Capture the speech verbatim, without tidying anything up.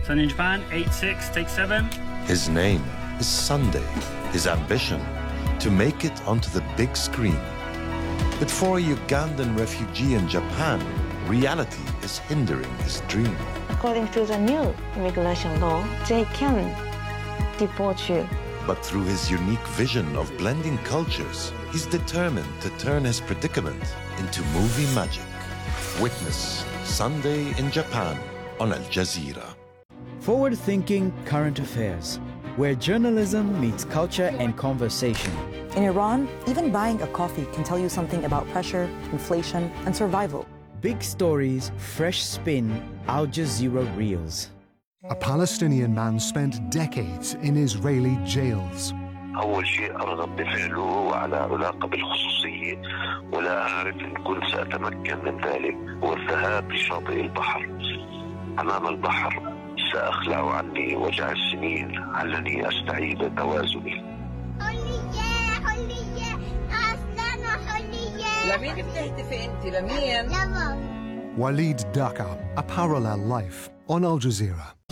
Sunday in Japan, eight six, take seven. His name is Sunday. His ambition, to make it onto the big screen. But for a Ugandan refugee in Japan, reality is hindering his dream. According to the new immigration law, they can deport you. But through his unique vision of blending cultures, he's determined to turn his predicament into movie magic. Witness Sunday in Japan on Al Jazeera. Forward-thinking current affairs, where journalism meets culture and conversation. In Iran, even buying a coffee can tell you something about pressure, inflation, and survival. Big stories, fresh spin, Al Jazeera Reels. A Palestinian man spent decades in Israeli jails. أول شيء أرغب بفعله على علاقة بالخصوصية ولا أعرف إن كنت سأتمكن من ذلك والذهاب لشاطئ البحر أمام البحر سأخلع عني وجع السنين علني أستعيد توازني. حلية حلية أصلاً حلية. لمين بتهتفي أنت لمين؟ لمام. Walid Daka, A Parallel Life on Al Jazeera.